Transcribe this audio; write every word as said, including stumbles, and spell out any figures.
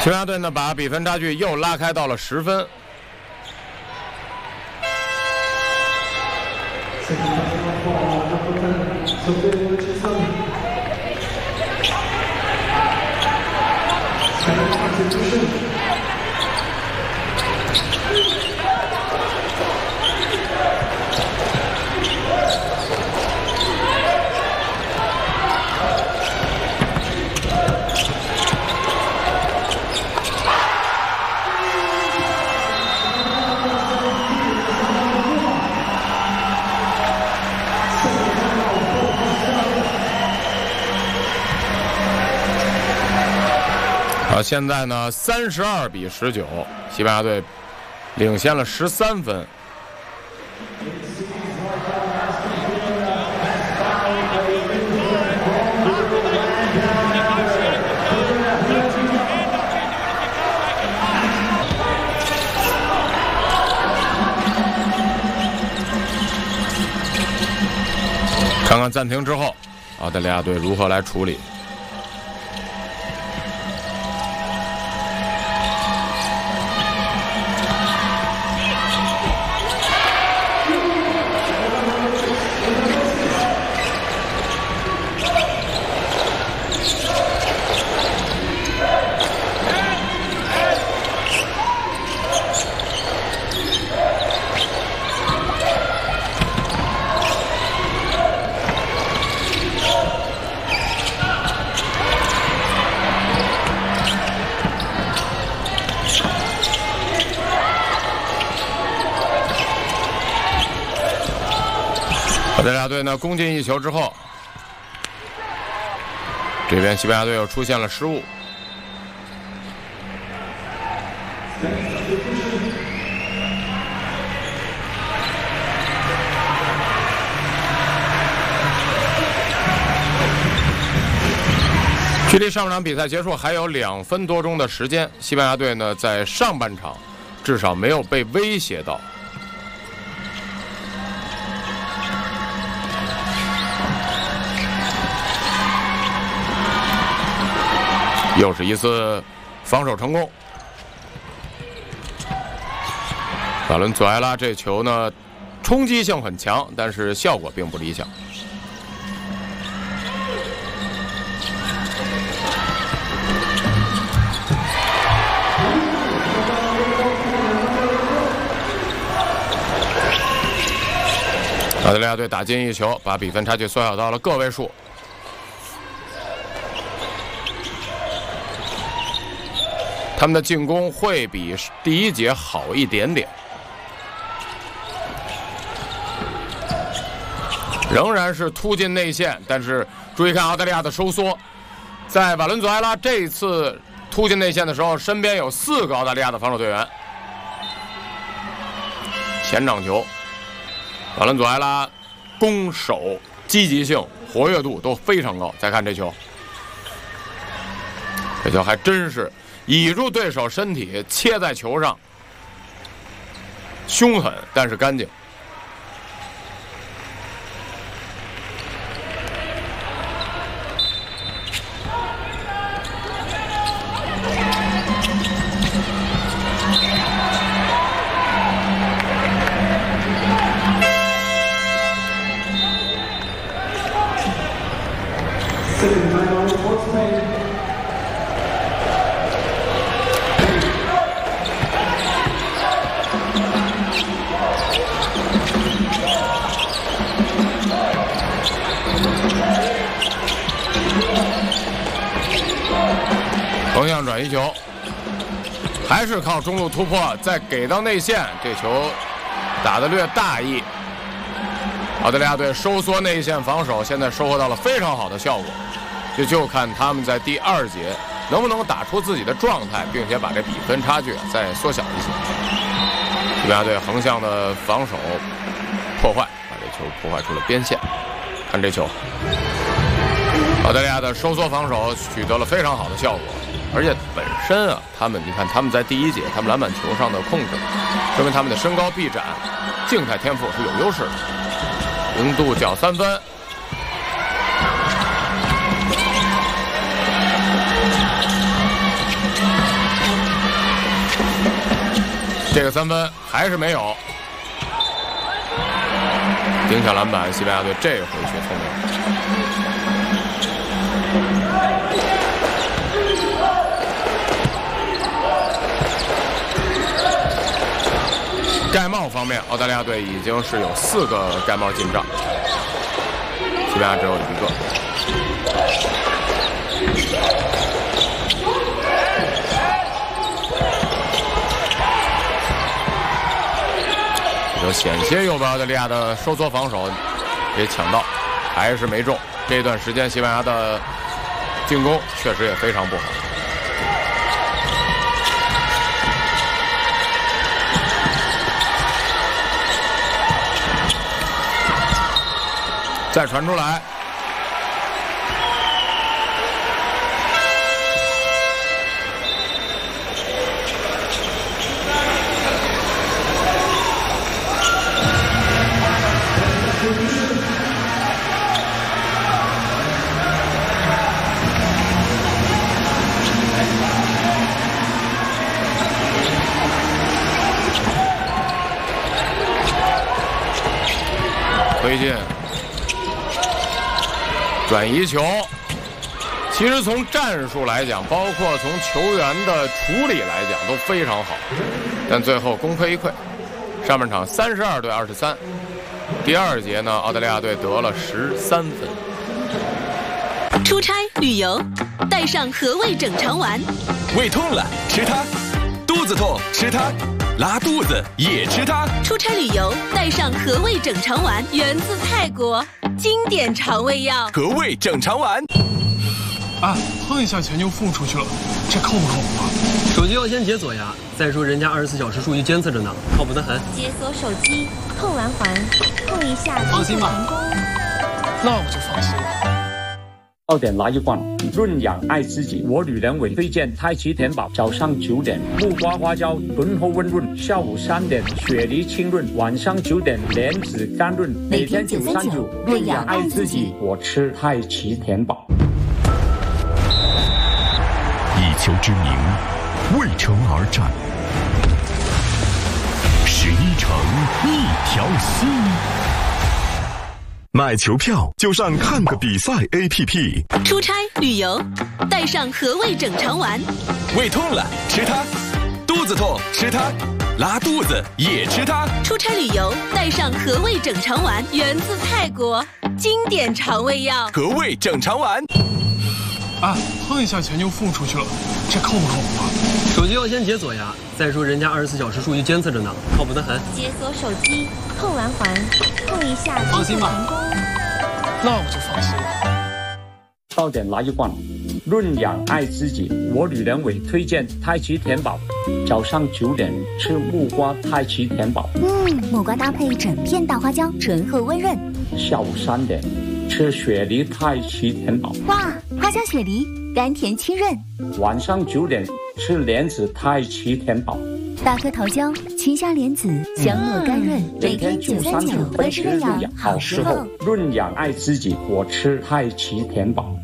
西班牙队呢把比分差距又拉开到了十分。好，现在呢，三十二比十九，西班牙队领先了十三分。看看暂停之后，澳大利亚队如何来处理。澳大利亚队呢攻进一球之后，这边西班牙队又出现了失误。距离上半场比赛结束还有两分多钟的时间，西班牙队呢在上半场至少没有被威胁到。又是一次防守成功，瓦伦佐埃拉这球呢，冲击性很强，但是效果并不理想。澳大利亚队打进一球，把比分差距缩小到了个位数。他们的进攻会比第一节好一点点，仍然是突进内线，但是注意看澳大利亚的收缩，在瓦伦佐埃拉这一次突进内线的时候，身边有四个澳大利亚的防守队员。前场球，瓦伦佐埃拉攻守积极性、活跃度都非常高。再看这球，这球还真是倚入对手身体，切在球上，凶狠但是干净。横向转移球，还是靠中路突破，再给到内线，这球打得略大意。澳大利亚队收缩内线防守，现在收获到了非常好的效果，这就看他们在第二节能不能打出自己的状态，并且把这比分差距再缩小一些。西班牙队横向的防守破坏，把这球破坏出了边线。看这球，澳大利亚的收缩防守取得了非常好的效果。而且本身啊，他们你看他们在第一节他们篮板球上的控制，说明他们的身高臂展、静态天赋是有优势的。零度角三分， 这个三分还是没有，顶下篮板，西班牙队这回却聪明。盖帽方面，澳大利亚队已经是有四个盖帽进账，西班牙只有一个。有险些又把澳大利亚的收缩防守给抢到，还是没中。这段时间西班牙的进攻确实也非常不好。再传出来，推进。转移球，其实从战术来讲，包括从球员的处理来讲都非常好，但最后功亏一篑。上半场三十二对二十三，第二节呢，澳大利亚队得了十三分。 出差旅游，带上和味整肠丸。 胃痛了吃它，肚子痛吃它，拉肚子也吃它。 出差旅游，带上和味整肠丸，源自泰国。经典肠胃药， 和味整肠丸。 啊，碰一下钱就付出去了，这靠不靠谱啊？ 手机要先解锁呀，再说人家二十四小时数据监测着呢，靠谱得很。 解锁手机，碰完环，碰一下， 放心吧。那我就放心了。 二点来一罐，润养爱自己。我女人为推荐太极田宝，早上九点木瓜花椒醇厚温润，下午三点雪梨清润，晚上九点莲子甘润。每天九三九，润养爱自己。我吃太极田宝。 以球之名，为城而战。十一城，一条心。买球票就上看个比赛 A P P。 出差旅游，带上和味整肠丸。 胃痛了吃它，肚子痛吃它，拉肚子也吃它。 出差旅游，带上和味整肠丸，源自泰国。经典肠胃药， 和味整肠丸。 啊，碰一下钱就付出去了，这靠不靠谱啊？ 手机要先解锁呀，再说人家二十四小时数据监测着呢，靠谱得很。 解锁手机，碰完环，碰一下， 放心吧。那我就放心了。 到点来一罐，润养爱自己。我女人为推荐太极田宝，早上九点吃木瓜太极田宝。 嗯，木瓜搭配整片大花椒，醇厚温润。 下午三点吃雪梨太极田宝。 哇，花椒雪梨，甘甜清润。 晚上九点吃莲子太极田宝。 大颗桃胶，清香莲子，香糯甘润。每天九三九，维持润养好时候。 润养爱自己，我吃太极田宝。